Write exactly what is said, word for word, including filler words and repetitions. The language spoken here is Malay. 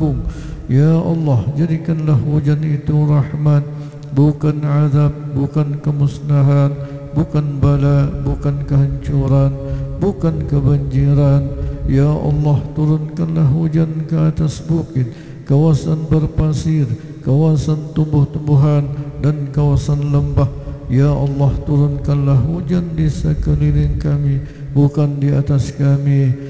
agung. Ya Allah, jadikanlah hujan itu rahmat, bukan azab, bukan kemusnahan, bukan bala, bukan kehancuran, bukan kebanjiran. Ya Allah, turunkanlah hujan ke atas bukit, kawasan berpasir, kawasan tumbuh-tumbuhan dan kawasan lembah. Ya Allah, turunkanlah hujan di sekeliling kami, bukan di atas kami.